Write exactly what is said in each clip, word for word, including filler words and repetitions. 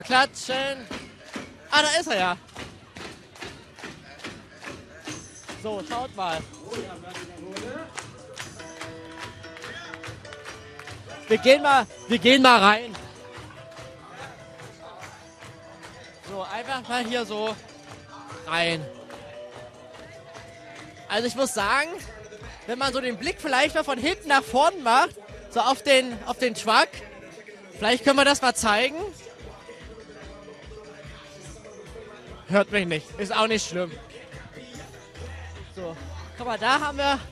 Klatschen. Ah, da ist er ja. So, schaut mal. Wir gehen mal, wir gehen mal rein. So, einfach mal hier so rein. Also ich muss sagen, wenn man so den Blick vielleicht mal von hinten nach vorn macht, so auf den, auf den Truck, vielleicht können wir das mal zeigen. Hört mich nicht, ist auch nicht schlimm. So, guck mal, da haben wir...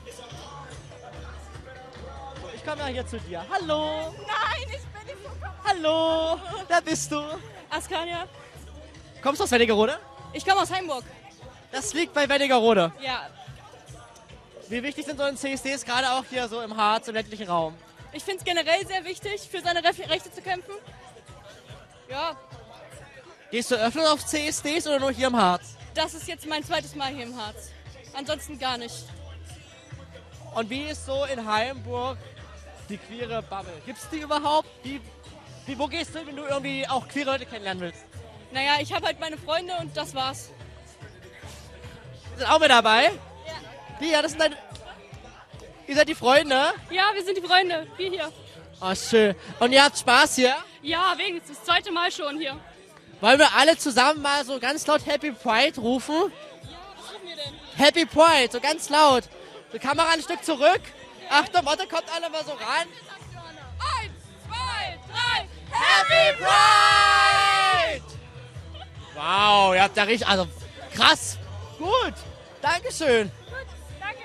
So, ich komme mal hier zu dir. Hallo! Nein, ich bin nicht so kaputt. Hallo! Da bist du. Askania, Kommst du aus Wernigerode? ich komme aus Hamburg. Das liegt bei Wernigerode. Ja, Wie wichtig sind so ein C S Ds, gerade auch hier so im Harz, im ländlichen Raum? ich finde es generell sehr wichtig, für seine Re Rechte zu kämpfen. Ja, Gehst du öfter auf C S Ds oder nur hier im Harz? das ist jetzt mein zweites Mal hier im Harz. Ansonsten gar nicht. Und wie ist so in Heimburg die queere Bubble? Gibt's die überhaupt? Wie, wie, wo gehst du hin, wenn du irgendwie auch queere Leute kennenlernen willst? Naja, ich habe halt meine Freunde und das war's. Sind auch mit dabei? Ja. Die, ja, das sind deine... Ihr seid die Freunde? Ja, wir sind die Freunde. Wir hier. Oh, schön. Und ihr habt Spaß hier? Ja, wegen das zweite Mal schon hier. Wollen wir alle zusammen mal so ganz laut Happy Pride rufen? Ja, was rufen wir denn? Happy Pride, so ganz laut. Die Kamera ein Stück zurück. Achtung, warte, kommt alle mal so ran. Eins, zwei, drei. Happy Pride! Wow, ihr habt da richtig, also krass. Gut, Dankeschön. Gut, danke.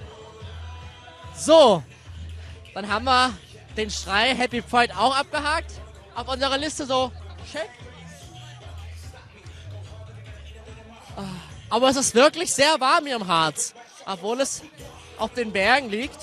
So, dann haben wir den Schrei Happy Pride auch abgehakt. Auf unserer Liste so, check. Ah, aber es ist wirklich sehr warm hier im Harz, obwohl es auf den Bergen liegt.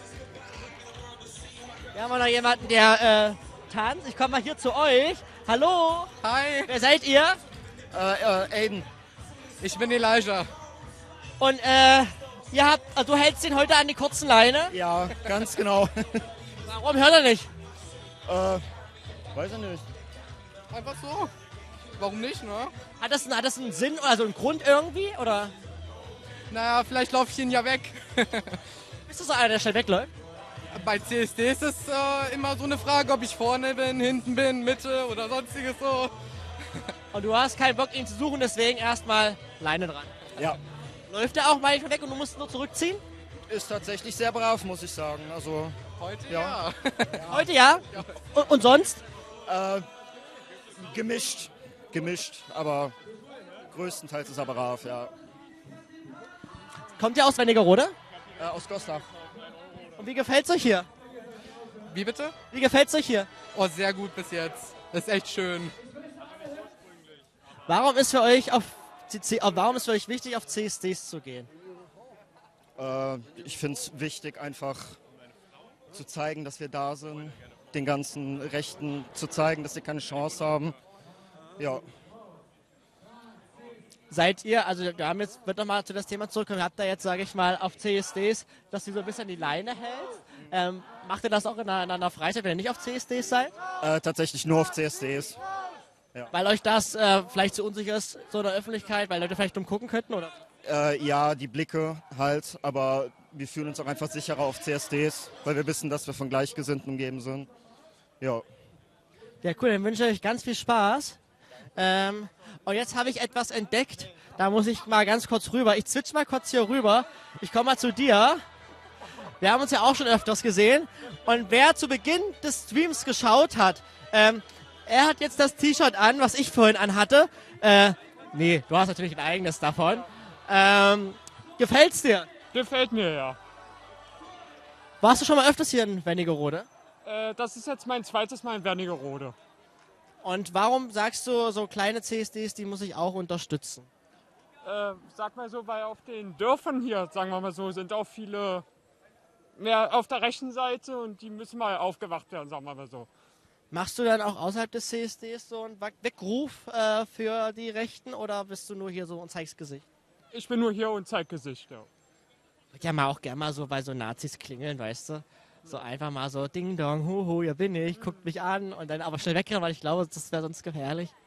Hier haben wir noch jemanden, der äh, tanzt. Ich komme mal hier zu euch. Hallo, Hi, wer seid ihr? äh, äh, Aiden. Ich bin Elijah. Und äh, ihr habt, also du hältst ihn heute an die kurzen Leine. Ja, ganz genau. Warum hört er nicht? äh, weiß ich nicht. Einfach so. Warum nicht, ne? Hat das, hat das einen Sinn oder so einen Grund irgendwie? Oder Naja, vielleicht laufe ich ihn ja weg. bist du so einer, der schnell wegläuft? Bei C S D ist es äh, immer so eine Frage, ob ich vorne bin, hinten bin, Mitte oder sonstiges so. Und du hast keinen Bock, ihn zu suchen, deswegen erstmal Leine dran. Ja, Läuft er auch manchmal weg und du musst nur zurückziehen? ist tatsächlich sehr brav, muss ich sagen. Also heute ja. Heute ja? Und, und sonst? äh, gemischt, gemischt, aber größtenteils ist er brav, ja. Kommt ihr aus Wernigerode? Äh, aus Goslar. Und wie gefällt's euch hier? Wie bitte? Wie gefällt's euch hier? Oh, sehr gut bis jetzt. Das ist echt schön. Warum ist für euch auf C C, warum ist für euch wichtig, auf C S Ds zu gehen? Äh, ich finde es wichtig, einfach zu zeigen, dass wir da sind, den ganzen Rechten zu zeigen, dass sie keine Chance haben. Ja, Seid ihr, also wir haben jetzt, wird nochmal zu das Thema zurückkommen, habt ihr jetzt, sage ich mal, auf C S Ds, dass du so ein bisschen die Leine hältst? Ähm, macht ihr das auch in einer, in einer Freizeit, wenn ihr nicht auf C S Ds seid? äh, tatsächlich nur auf C S Ds. Weil euch das äh, vielleicht zu unsicher ist, so in der Öffentlichkeit, weil Leute vielleicht dumm gucken könnten, oder? Äh, ja, die Blicke halt, aber wir fühlen uns auch einfach sicherer auf C S Ds, weil wir wissen, dass wir von Gleichgesinnten umgeben sind. Ja. Ja, cool, dann wünsche ich euch ganz viel Spaß. Ähm, und jetzt habe ich etwas entdeckt, da muss ich mal ganz kurz rüber. Ich zwitsch mal kurz hier rüber. Ich komme mal zu dir. Wir haben uns ja auch schon öfters gesehen. Und wer zu Beginn des Streams geschaut hat, ähm, er hat jetzt das T-Shirt an, was ich vorhin anhatte. Äh, nee, du hast natürlich ein eigenes davon. Ähm, gefällt's dir? Gefällt mir, ja. Warst du schon mal öfters hier in Wernigerode? Äh, das ist jetzt mein zweites Mal in Wernigerode. Und warum sagst du, so kleine C S Ds, die muss ich auch unterstützen? Äh, sag mal so, weil auf den Dörfern hier, sagen wir mal so, sind auch viele mehr auf der rechten Seite und die müssen mal aufgewacht werden, sagen wir mal so. Machst du dann auch außerhalb des C S Ds so einen Weckruf äh, für die Rechten oder bist du nur hier so und zeigst Gesicht? Ich bin nur hier und zeig Gesicht, ja. Ich würde ja mal auch gerne mal so bei so Nazis klingeln, weißt du? So einfach mal so Ding Dong, huhu, hier bin ich, guckt mich an und dann aber schnell wegrennen, weil ich glaube, das wäre sonst gefährlich.